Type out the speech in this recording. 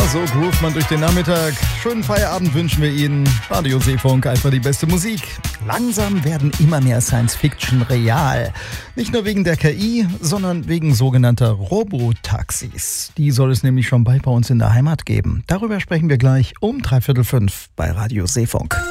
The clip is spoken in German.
So groovt man durch den Nachmittag. Schönen Feierabend wünschen wir Ihnen. Radio Seefunk, einfach die beste Musik. Langsam werden immer mehr Science-Fiction real. Nicht nur wegen der KI, sondern wegen sogenannter Robotaxis. Die soll es nämlich schon bald bei uns in der Heimat geben. Darüber sprechen wir gleich um 4:45 bei Radio Seefunk.